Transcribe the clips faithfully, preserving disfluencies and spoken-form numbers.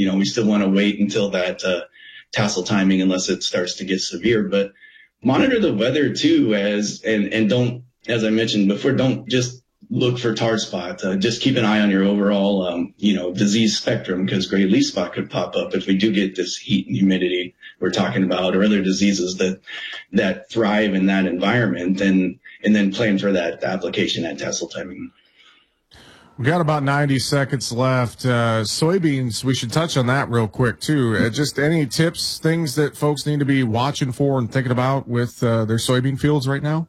you know, we still want to wait until that uh, tassel timing unless it starts to get severe. But monitor the weather too, as and, and don't, as I mentioned before, don't just look for tar spot. Uh, just keep an eye on your overall, um, you know, disease spectrum, because gray leaf spot could pop up if we do get this heat and humidity we're talking about, or other diseases that that thrive in that environment, and and then plan for that application at tassel timing. We got about ninety seconds left. Uh, soybeans, we should touch on that real quick too. Uh, just any tips, things that folks need to be watching for and thinking about with uh, their soybean fields right now?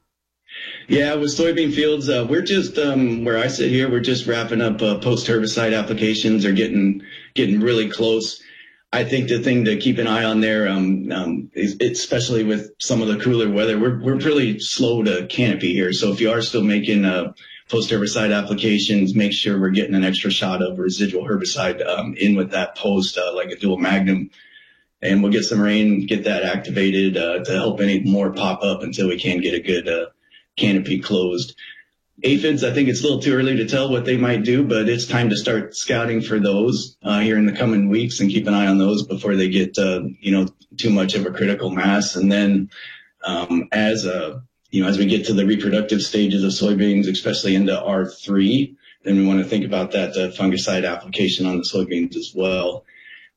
Yeah, with soybean fields, uh, we're just, um, where I sit here, we're just wrapping up uh, post-herbicide applications, or getting getting really close. I think the thing to keep an eye on there, um, um, is, especially with some of the cooler weather, we're we're pretty slow to canopy here. So if you are still making uh, post-herbicide applications, make sure we're getting an extra shot of residual herbicide um, in with that post, uh, like a dual magnum. And we'll get some rain, get that activated uh, to help any more pop up until we can get a good uh, canopy closed. Aphids, I think it's a little too early to tell what they might do, but it's time to start scouting for those uh, here in the coming weeks, and keep an eye on those before they get, uh, you know, too much of a critical mass. And then um, as a, you know, as we get to the reproductive stages of soybeans, especially into R three, then we want to think about that uh, fungicide application on the soybeans as well.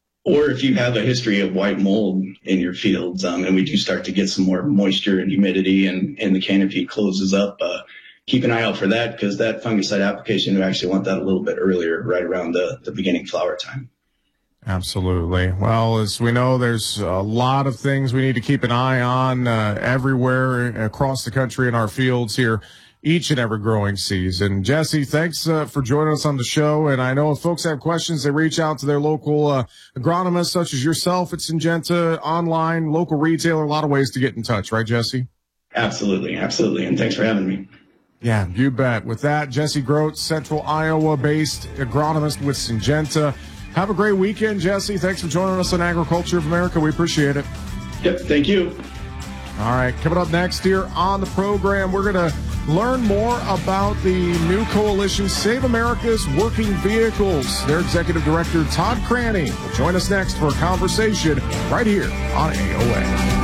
Or if you have a history of white mold in your fields, um, and we do start to get some more moisture and humidity, and, and the canopy closes up, uh, keep an eye out for that, because that fungicide application, we actually want that a little bit earlier, right around the, the beginning flower time. Absolutely. Well, as we know, there's a lot of things we need to keep an eye on uh, everywhere across the country in our fields here each and every growing season. Jesse, thanks uh, for joining us on the show. And I know if folks have questions, they reach out to their local uh, agronomists, such as yourself at Syngenta, online, local retailer, a lot of ways to get in touch, right, Jesse? Absolutely. Absolutely. And thanks for having me. Yeah, you bet. With that, Jesse Grote, Central Iowa-based agronomist with Syngenta. Have a great weekend, Jesse. Thanks for joining us on Agriculture of America. We appreciate it. Yep, thank you. All right, coming up next here on the program, we're going to learn more about the new coalition, Save America's Working Vehicles. Their executive director, Todd Cranny, will join us next for a conversation right here on A O A.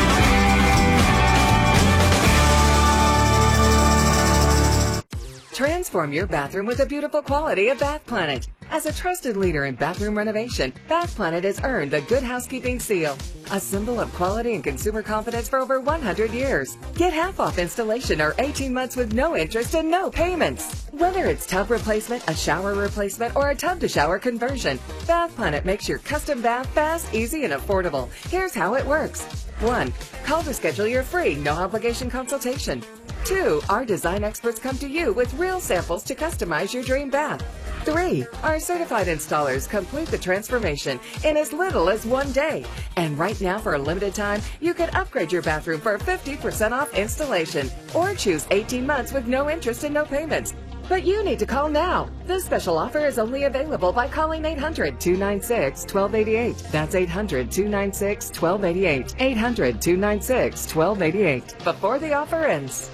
Transform your bathroom with the beautiful quality of Bath Planet. As a trusted leader in bathroom renovation, Bath Planet has earned the Good Housekeeping Seal, a symbol of quality and consumer confidence for over one hundred years. Get half off installation or eighteen months with no interest and no payments. Whether it's tub replacement, a shower replacement, or a tub-to-shower conversion, Bath Planet makes your custom bath fast, easy, and affordable. Here's how it works. One. Call to schedule your free, no-obligation consultation. Two. Our design experts come to you with real samples to customize your dream bath. Three. Our certified installers complete the transformation in as little as one day. And right now, for a limited time, you can upgrade your bathroom for fifty percent off installation, or choose eighteen months with no interest and no payments. But you need to call now. This special offer is only available by calling eight hundred, two nine six, one two eight eight. That's eight hundred, two nine six, one two eight eight. eight hundred, two nine six, one two eight eight. Before the offer ends.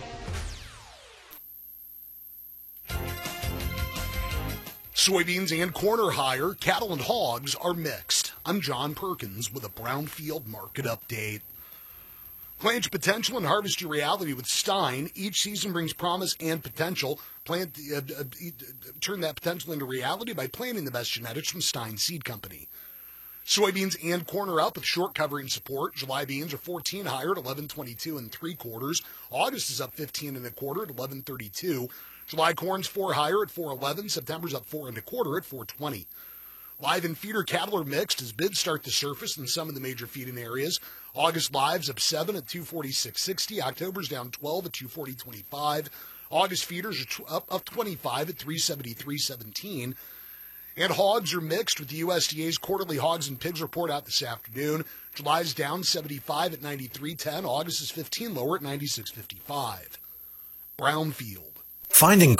Soybeans and corn are higher, cattle and hogs are mixed. I'm John Perkins with a Brownfield Market Update. Plant your potential and harvest your reality with Stein. Each season brings promise and potential. Plant, uh, uh, turn that potential into reality by planting the best genetics from Stein Seed Company. Soybeans and corn are up with short covering support. July beans are fourteen higher at eleven twenty-two and three quarters. August is up fifteen and a quarter at eleven thirty-two. July corn's four higher at four eleven. September's up four and a quarter at four twenty. Live and feeder cattle are mixed as bids start to surface in some of the major feeding areas. August live's up seven at two forty-six sixty. October's down twelve at two forty twenty-five. August feeders are t- up, up twenty-five at three seventy-three seventeen. And hogs are mixed with the U S D A's quarterly hogs and pigs report out this afternoon. July's down seventy-five at ninety-three ten. August is fifteen lower at ninety-six fifty-five. Brownfield. Finding